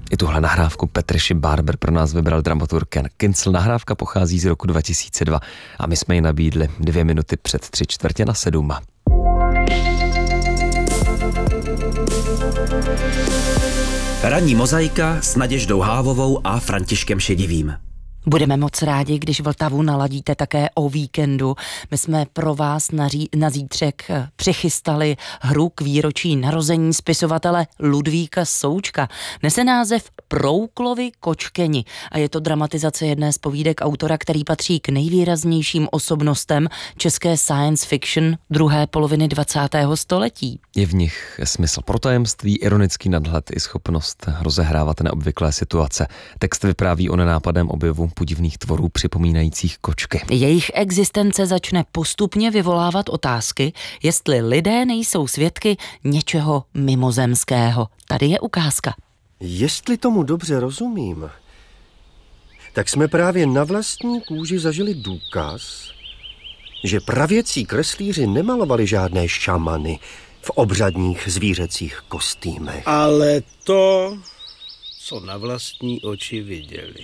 I tuhle nahrávku Patricia Barber pro nás vybral dramaturg Ken Kincel. Nahrávka pochází z roku 2002 a my jsme ji nabídli 2 minuty před 6:45. Ranní mozaika s Naděždou Hávovou a Františkem Šedivým. Budeme moc rádi, když Vltavu naladíte také o víkendu. My jsme pro vás na zítřek přichystali hru k výročí narození spisovatele Ludvíka Součka. Nese název Prouklovi kočkeni a je to dramatizace jedné z povídek autora, který patří k nejvýraznějším osobnostem české science fiction druhé poloviny 20. století. Je v nich smysl pro tajemství, ironický nadhled i schopnost rozehrávat neobvyklé situace. Text vypráví o nenápadném objevu podivných tvorů připomínajících kočky. Jejich existence začne postupně vyvolávat otázky, jestli lidé nejsou svědky něčeho mimozemského. Tady je ukázka. Jestli tomu dobře rozumím, tak jsme právě na vlastní kůži zažili důkaz, že pravěcí kreslíři nemalovali žádné šamany v obřadních zvířecích kostýmech. Ale to, co na vlastní oči viděli.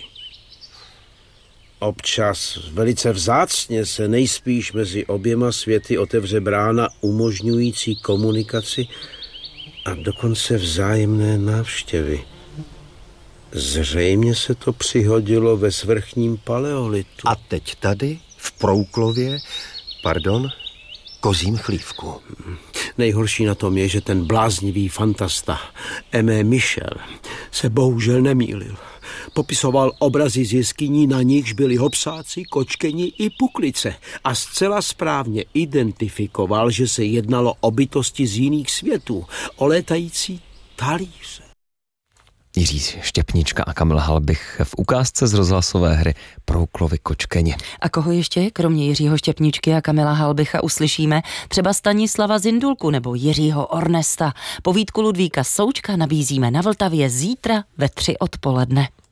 Občas, velice vzácně, se nejspíš mezi oběma světy otevře brána umožňující komunikaci a dokonce vzájemné návštěvy. Zřejmě se to přihodilo ve svrchním paleolitu. A teď tady, v Prouklově, kozím chlívku. Nejhorší na tom je, že ten bláznivý fantasta Aimé Michel se bohužel nemýlil. Popisoval obrazy z jeskyní, na nichž byli hopsáci, kočkeni i puklice a zcela správně identifikoval, že se jednalo o bytosti z jiných světů, o létající talíře. Jiří Štěpnička a Kamila Halbich v ukázce z rozhlasové hry Prouklovi kočkeni. A koho ještě, kromě Jiřího Štěpničky a Kamila Halbicha, uslyšíme? Třeba Stanislava Zindulku nebo Jiřího Ornesta. Povídku Ludvíka Součka nabízíme na Vltavě zítra ve 3 odpoledne.